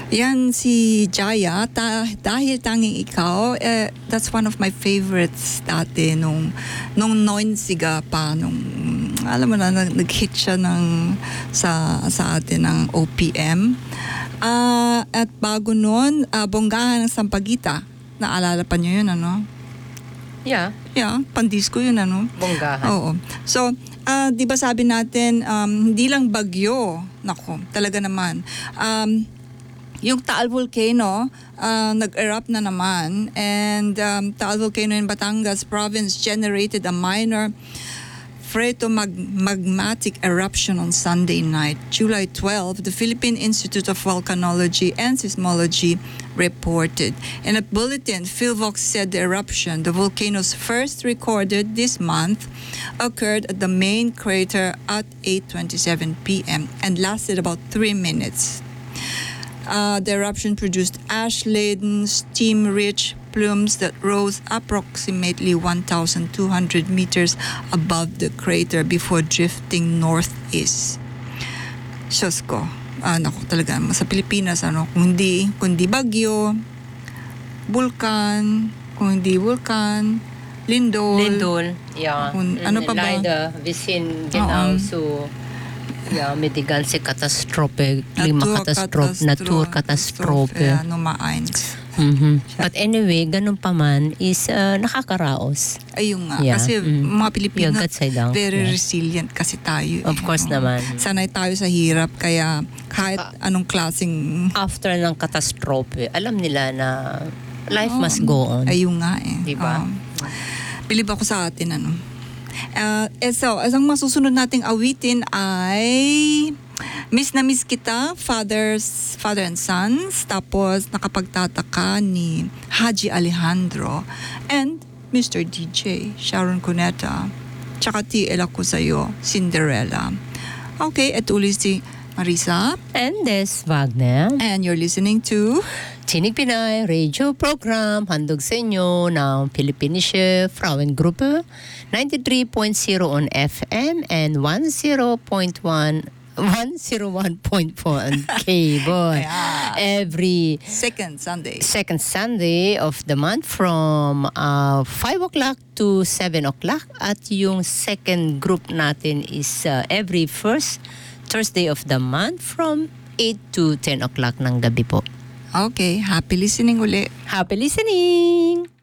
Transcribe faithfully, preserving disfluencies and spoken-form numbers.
Yan si Jaya, ta- dahil tanging ikaw, eh, that's one of my favorites dati nung, nung Noinsiga pa, nung, alam mo na, nag- nag-hit siya ng, sa, sa atin ng O P M. Ah, at bago nun, uh, Bonggahan ng Sampaguita. Naalala pa niyo yun, ano? Yeah. Yeah, pandisco yun, ano? Bonggahan. Oo. So, ah, di ba sabi natin, um, hindi lang bagyo, nako, talaga naman. Um, yung Taal Volcano, uh, nag-erupt na naman, and um, Taal Volcano in Batangas province generated a minor phreatomagmatic eruption on Sunday night, July twelfth. The Philippine Institute of Volcanology and Seismology reported. In a bulletin, PhilVox said the eruption, the volcano's first recorded this month, occurred at the main crater at eight twenty-seven p.m. and lasted about three minutes. Uh, the eruption produced ash-laden, steam-rich plumes that rose approximately one thousand two hundred meters above the crater before drifting northeast. Diyos ko, ah, naku, talaga, sa Pilipinas, ano, kung hindi, kung hindi bagyo, bulkan, kung hindi bulkan, lindol. Lindol, ja. Kung, ano pa ba? Leider, wir sind genau Oo. so, ja, mit die ganze Katastrophe, Klimakatastrophe, Naturkatastrophe. Naturkatastrophe. Ja, Nummer eins. Mhm. But anyway, ganun pa man, is uh, nakakaraos. Ayun nga. Yeah. Kasi Mm. mga Pilipino, Yeah, God say down. very Yeah. resilient kasi tayo. Of eh, course no? naman. Sanay tayo sa hirap, kaya kahit anong klaseng... After ng katastrophe, alam nila na life Oo. must go on. Ayun nga eh. Diba? Oo. Bilib ako sa atin, ano. Uh, eh, so, ang masusunod nating awitin ay Miss na Miss Kita, Fathers, Father and Sons, tapos Nakapagtataka ni Haji Alejandro, and Mister D J, Sharon Cuneta, tsaka T L ako sa'yo, Cinderella. Okay, at ulit si Marisa, And this Wagner, and you're listening to Tinig Pinay Radio Program, handog sa inyo ng Philippinische Frauengruppe, ninety-three point zero on F M and one oh point one one oh one point four on cable. Yeah. Every Second Sunday. second Sunday of the month from uh, five o'clock to seven o'clock. At yung second group natin is uh, every first Thursday of the month from eight to ten o'clock ng gabi po. Okay, happy listening uli. Happy listening!